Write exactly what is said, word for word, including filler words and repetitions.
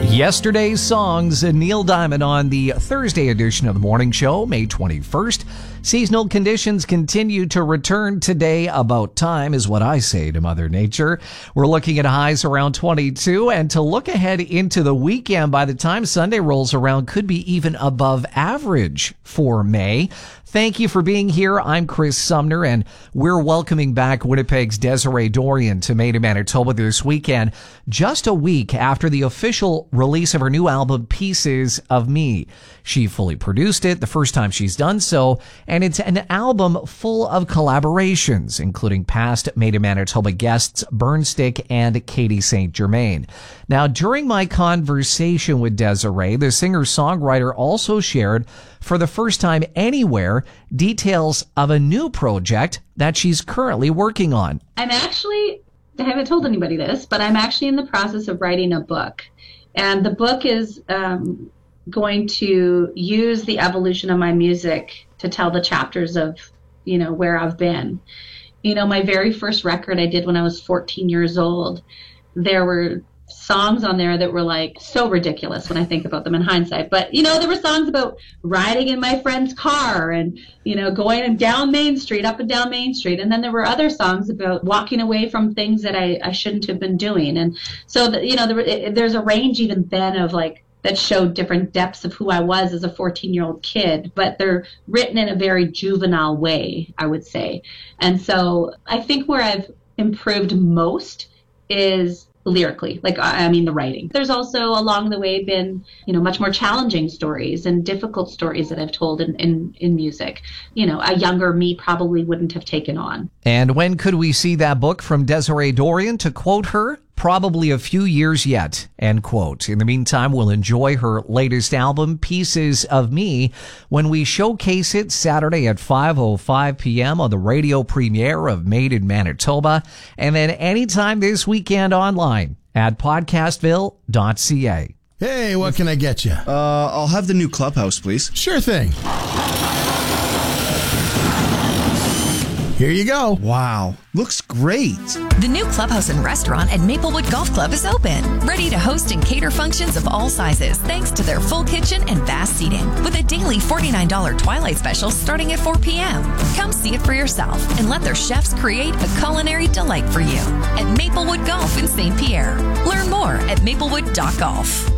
Yesterday's songs, Neil Diamond on the Thursday edition of the morning show, May twenty-first. Seasonal conditions continue to return today. About time is what I say to Mother Nature. We're looking at highs around twenty-two, and to look ahead into the weekend, by the time Sunday rolls around, could be even above average for May. Thank you for being here. I'm Chris Sumner, and we're welcoming back Winnipeg's Desiree Dorion to Made in Manitoba this weekend, just a week after the official release of her new album, Pieces of Me. She fully produced it, the first time she's done so, and it's an album full of collaborations, including past Made in Manitoba guests Burnstick and Katie Saint Germain. Now, during my conversation with Desiree, the singer-songwriter also shared, for the first time anywhere, details of a new project that she's currently working on. I'm actually, I haven't told anybody this, but I'm actually in the process of writing a book. And the book is um, going to use the evolution of my music to tell the chapters of, you know, where I've been. You know, my very first record I did when I was fourteen years old, there were songs on there that were like so ridiculous when I think about them in hindsight. But, you know, there were songs about riding in my friend's car and, you know, going down Main Street, up and down Main Street. And then there were other songs about walking away from things that I, I shouldn't have been doing. And so, the, you know, there, it, there's a range even then of like that showed different depths of who I was as a fourteen-year-old kid, but they're written in a very juvenile way, I would say. And so I think where I've improved most is lyrically, like, I mean, the writing. There's also along the way been, you know, much more challenging stories and difficult stories that I've told in, in, in music. You know, a younger me probably wouldn't have taken on. And when could we see that book from Desiree Dorion? To quote her, probably a few years yet, end quote. In the meantime, we'll enjoy her latest album, Pieces of Me, when we showcase it Saturday at five oh five p.m. on the radio premiere of Made in Manitoba, and then anytime this weekend online at podcastville dot c a. Hey, what can I get you? Uh, I'll have the new clubhouse, please. Sure thing. Here you go. Wow, looks great. The new clubhouse and restaurant at Maplewood Golf Club is open, ready to host and cater functions of all sizes thanks to their full kitchen and vast seating, with a daily forty-nine dollars Twilight special starting at four p.m. Come see it for yourself and let their chefs create a culinary delight for you at Maplewood Golf in Saint Pierre. Learn more at maplewood dot golf.